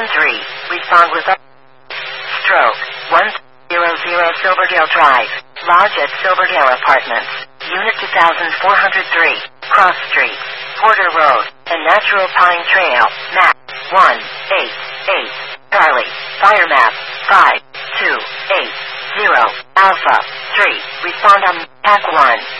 Station 3, respond with a stroke. 100 Silverdale Drive, Lodge at Silverdale Apartments, Unit 2403, Cross Street, Porter Road, and Natural Pine Trail, map 188, Charlie, fire map 5280, Alpha 3, respond on Pack 1.